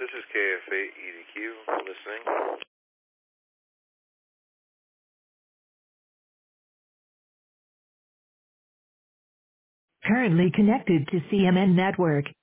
This is KFA EDQ listening. Currently connected to CMN network.